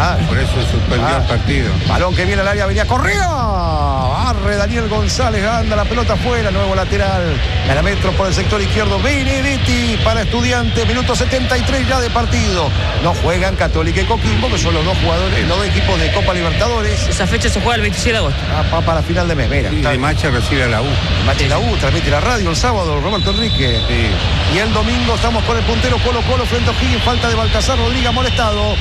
Claro. Por eso suspendió el partido. Balón que viene al área, venía Correa. Barre Daniel González, anda la pelota afuera, nuevo lateral. Gana Metro por el sector izquierdo. Benedetti para Estudiantes, minuto 73 ya de partido. No juegan Católica y Coquimbo, que son los dos jugadores, los dos equipos de Copa Libertadores. Esa fecha se juega el 26 de agosto. Para final de mes, mira. Y de Macha recibe a la U. Mache la U, transmite la radio el sábado, Roberto Enrique. Sí. Y el domingo estamos con el puntero Colo-Colo frente a O'Higgins, falta de Baltasar Rodríguez amonestado.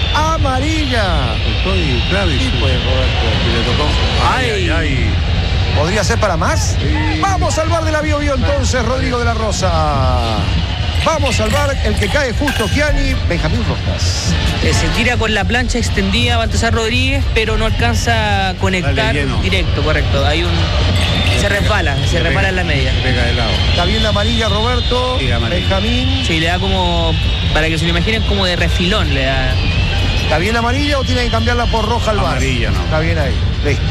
Amarilla. Estoy claro. Sí, pues, Roberto. Y le tocó. Ay. ¿Podría ser para más? Sí. Vamos al bar de la Bio entonces, Rodrigo de la Rosa. Vamos al bar, el que cae justo Gianni, Benjamín Rojas. Se tira con la plancha extendida Baltasar Rodríguez, pero no alcanza a conectar directo, correcto. Hay un... Se resbala en la media. Pega de lado. Está bien la amarilla, Roberto. Sí, amarilla. Benjamín. Sí, le da como, para que se lo imaginen, como de refilón le da. ¿Está bien la amarilla o tiene que cambiarla por roja al bar? Amarilla, no. Está bien ahí, listo.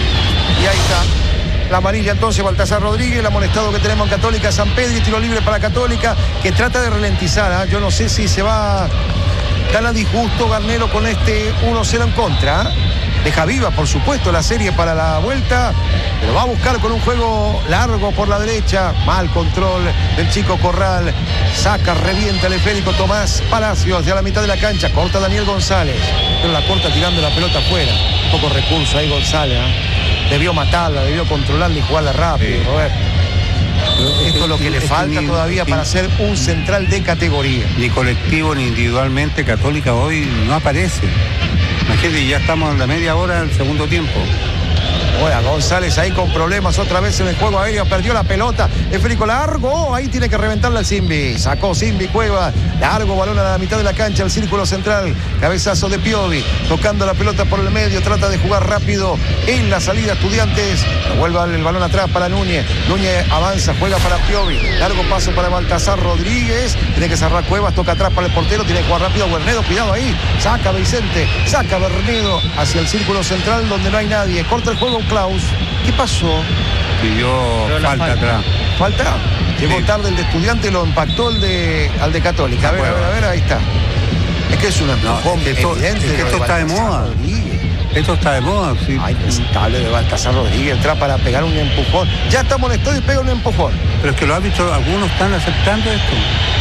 Y ahí está. La amarilla entonces, Baltasar Rodríguez, el amonestado que tenemos en Católica, San Pedro, tiro libre para Católica, que trata de ralentizar, ¿eh? Yo no sé si se va a dar a disgusto Garnero con este 1-0 en contra. Deja viva, por supuesto, la serie para la vuelta, pero va a buscar con un juego largo por la derecha. Mal control del chico Corral. Saca, revienta el esférico Tomás Palacios hacia la mitad de la cancha. Corta Daniel González, pero la corta tirando la pelota afuera. Poco recurso ahí González, ¿eh? Debió matarla, debió controlarla y jugarla rápido, sí. Roberto. Esto es lo que le falta todavía para ser un central de categoría. Ni colectivo ni individualmente, Católica hoy no aparece. Imagínate, ya estamos en la media hora del segundo tiempo. Bueno, González ahí con problemas otra vez en el juego aéreo, perdió la pelota, esférico largo, ahí tiene que reventarla el Simbi, sacó Simbi Cueva, largo balón a la mitad de la cancha, el círculo central, cabezazo de Piovi, tocando la pelota por el medio, trata de jugar rápido en la salida Estudiantes, vuelve el balón atrás para Núñez, Núñez avanza, juega para Piovi, largo paso para Baltasar Rodríguez, tiene que cerrar Cuevas, toca atrás para el portero, tiene que jugar rápido Bernedo, cuidado ahí, saca Vicente, saca Bernedo hacia el círculo central donde no hay nadie, corta el juego Klaus. ¿Qué pasó? Pidió falta atrás. ¿Falta? Llegó Sí. tarde el de Estudiante, lo impactó al de Católica. A ver, ahí está. Es que es un empujón evidente. Es que esto está de moda. Esto está de moda. Sí. Ay, estable de Baltasar Rodríguez, entra para pegar un empujón. Ya está molestado y pega un empujón. Pero es que los árbitros, algunos están aceptando esto.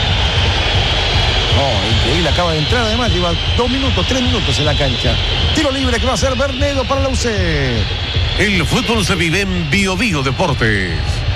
No, increíble, acaba de entrar además, lleva 2 minutos, 3 minutos en la cancha. Tiro libre que va a ser Bernedo para la UC. El fútbol se vive en Bio Bio Deportes.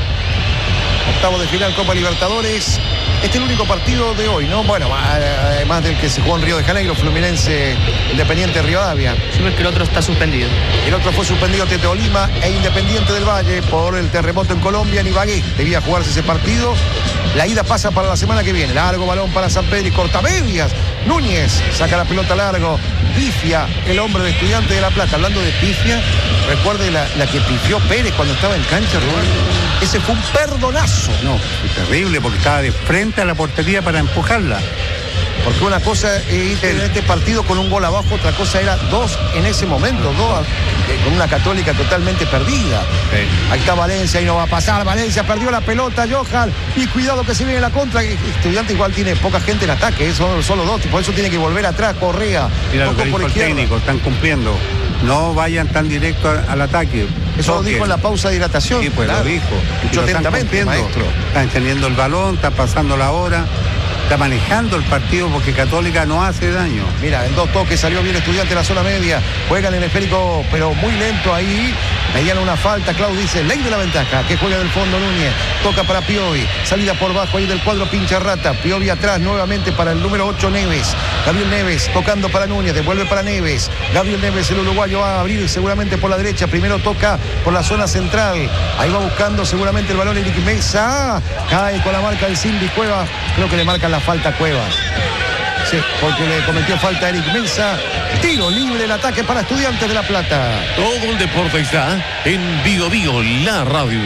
Octavo de final Copa Libertadores. Este es el único partido de hoy, ¿no? Bueno, además del que se jugó en Río de Janeiro, Fluminense, Independiente Rivadavia. Sí, porque el otro está suspendido. El otro fue suspendido ante Tolima e Independiente del Valle por el terremoto en Colombia. En Ibagué debía jugarse ese partido. La ida pasa para la semana que viene. Largo balón para San Pedro y cortamedias. Núñez saca la pelota largo. Pifia, el hombre de Estudiante de La Plata. Hablando de pifia, recuerde la que pifió Pérez cuando estaba en cancha, Roberto. Ese fue un perdonazo. No, es terrible porque estaba de frente a la portería para empujarla. Porque una cosa es en este partido con un gol abajo, otra cosa era 2 en ese momento, 2 con una Católica totalmente perdida. Sí. Ahí está Valencia, ahí no va a pasar, Valencia perdió la pelota, Johan, y cuidado que se viene la contra. Estudiante igual tiene poca gente en ataque, son solo 2, por eso tiene que volver atrás, Correa. Mira lo que dijo el técnico, están cumpliendo. No vayan tan directo al ataque. Eso lo dijo en la pausa de hidratación. Sí, pues claro. Lo dijo. Escuchó atentamente, maestro. Están teniendo el balón, está pasando la hora. Está manejando el partido porque Católica no hace daño. Mira, en 2 toques salió bien Estudiante en la zona media. Juegan en el esférico, pero muy lento ahí. Medían una falta. Clau dice, ley de la ventaja. Que juega del fondo Núñez. Toca para Piovi. Salida por bajo ahí del cuadro pincha rata. Piovi atrás nuevamente para el número 8 Neves. Gabriel Neves tocando para Núñez. Devuelve para Neves. Gabriel Neves, el uruguayo, va a abrir seguramente por la derecha. Primero toca por la zona central. Ahí va buscando seguramente el balón Eric Mesa. Cae con la marca del Simbi Cuevas. Creo que le marcan la falta a Cuevas. Sí, porque le cometió falta a Eric Mesa. Tiro libre, el ataque para Estudiantes de La Plata. Todo el deporte está en Bio Bio, la radio.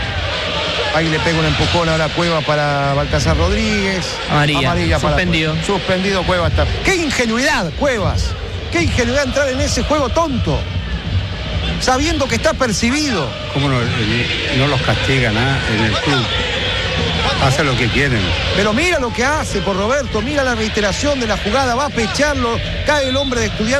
Ahí le pega un empujón ahora a Cueva para Baltasar Rodríguez. Amarilla suspendido. Suspendido Cuevas. ¡Qué ingenuidad, Cuevas! ¡Qué ingenuidad entrar en ese juego tonto! Sabiendo que está percibido. ¿Cómo no los castigan en el club? Hace lo que quieren. Pero mira lo que hace por Roberto, mira la reiteración de la jugada, va a pecharlo, cae el hombre de Estudiantes.